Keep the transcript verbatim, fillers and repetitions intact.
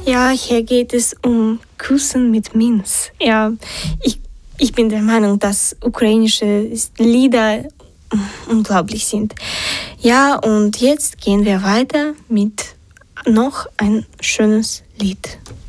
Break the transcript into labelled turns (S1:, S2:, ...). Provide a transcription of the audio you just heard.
S1: Ja, hier geht es um Küssen mit Minz. Ja, ich, ich bin der Meinung, dass ukrainische Lieder unglaublich sind. Ja, und jetzt gehen wir weiter mit noch ein schönes Lied.